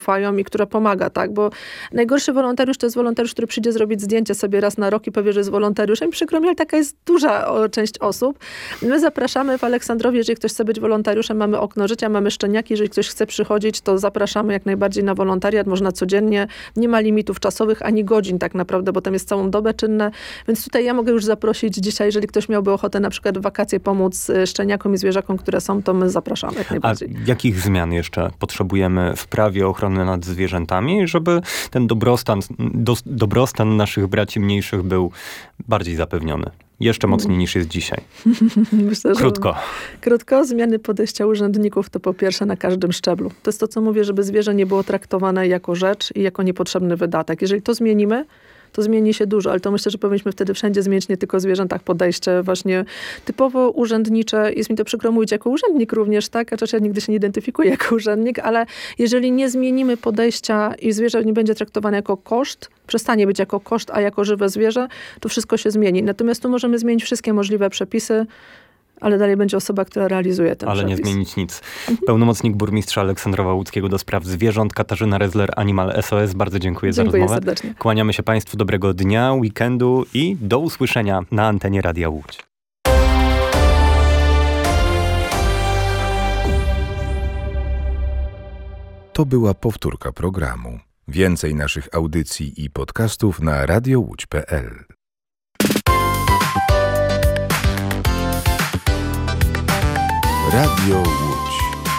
ufają i która pomaga, tak? Bo najgorszy wolontariusz to jest wolontariusz, który przyjdzie zrobić zdjęcie sobie raz na rok i powie, że jest wolontariuszem. I przykro mi, ale taka jest duża część osób. My zapraszamy w Aleksandrowie, jeżeli ktoś chce być wolontariuszem, mamy okno życia, mamy szczeniaki, jeżeli ktoś chce przychodzić, to zapraszamy jak najbardziej na wolontariat, można codziennie, nie ma limitów czasowych, ani godzin tak naprawdę, bo tam jest całą dobę czynne, więc tutaj ja mogę już zaprosić dzisiaj, jeżeli ktoś miałby ochotę na przykład w wakacje pomóc szczeniakom i zwierzakom, które są, to my zapraszamy jak najbardziej. A jakich zmian jeszcze potrzebujemy w prawie ochrony nad zwierzętami, żeby ten dobrostan naszych braci mniejszych był bardziej zapewniony? Jeszcze mocniej niż jest dzisiaj. Myślę, Krótko. Krótko. Zmiany podejścia urzędników to po pierwsze na każdym szczeblu. To jest to, co mówię, żeby zwierzę nie było traktowane jako rzecz i jako niepotrzebny wydatek. Jeżeli to zmienimy, to zmieni się dużo, ale to myślę, że powinniśmy wtedy wszędzie zmienić nie tylko w zwierzętach podejście właśnie typowo urzędnicze. Jest mi to przykro mówić jako urzędnik również, tak? Chociaż ja nigdy się nie identyfikuję jako urzędnik, ale jeżeli nie zmienimy podejścia i zwierzę nie będzie traktowane jako koszt, przestanie być jako koszt, a jako żywe zwierzę, to wszystko się zmieni. Natomiast tu możemy zmienić wszystkie możliwe przepisy, ale dalej będzie osoba, która realizuje ten przepis. Nie zmienić nic. Pełnomocnik burmistrza Aleksandrowa Łódzkiego do spraw zwierząt, Katarzyna Rezler, Animal SOS. Bardzo dziękuję za rozmowę. Serdecznie. Kłaniamy się Państwu, dobrego dnia, weekendu i do usłyszenia na antenie Radia Łódź. To była powtórka programu. Więcej naszych audycji i podcastów na radiołódź.pl. Radio Łódź.